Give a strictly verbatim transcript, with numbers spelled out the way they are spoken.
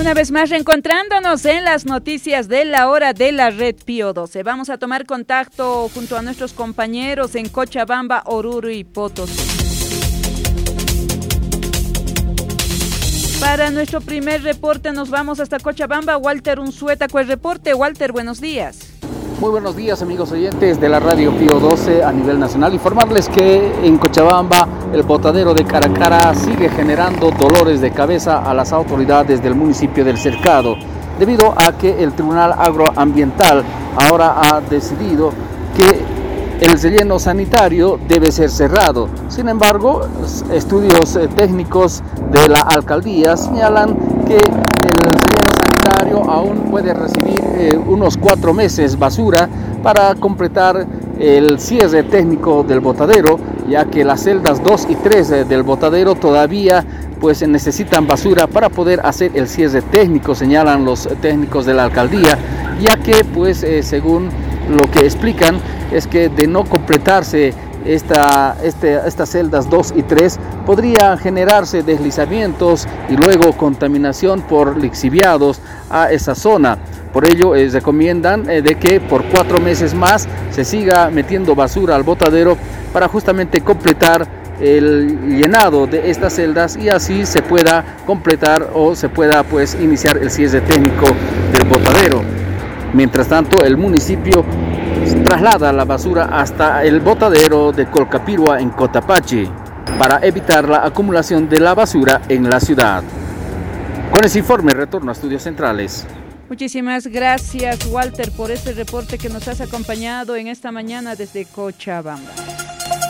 Una vez más reencontrándonos en las noticias de la hora de la red Pío doce. Vamos a tomar contacto junto a nuestros compañeros en Cochabamba, Oruro y Potosí. Para nuestro primer reporte nos vamos hasta Cochabamba. Walter Unzueta con el reporte. Walter, buenos días. Muy buenos días, amigos oyentes de la radio Pío doce a nivel nacional. Informarles que en Cochabamba el botadero de Caracara sigue generando dolores de cabeza a las autoridades del municipio del Cercado, debido a que el Tribunal Agroambiental ahora ha decidido que el relleno sanitario debe ser cerrado. Sin embargo, estudios técnicos de la alcaldía señalan que el relleno sanitario aún puede recibir eh, unos cuatro meses basura para completar el cierre técnico del botadero, ya que las celdas dos y tres del botadero todavía pues necesitan basura para poder hacer el cierre técnico, señalan los técnicos de la alcaldía, ya que pues eh, según lo que explican es que de no completarse esta, este, estas celdas dos y tres podría generarse deslizamientos y luego contaminación por lixiviados a esa zona. Por ello eh, recomiendan eh, de que por cuatro meses más se siga metiendo basura al botadero para justamente completar el llenado de estas celdas y así se pueda completar o se pueda pues iniciar el cierre técnico del botadero. Mientras tanto, el municipio traslada la basura hasta el botadero de Colcapirua en Cotapaxi para evitar la acumulación de la basura en la ciudad. Con ese informe retorno a Estudios Centrales. Muchísimas gracias, Walter, por este reporte que nos has acompañado en esta mañana desde Cochabamba.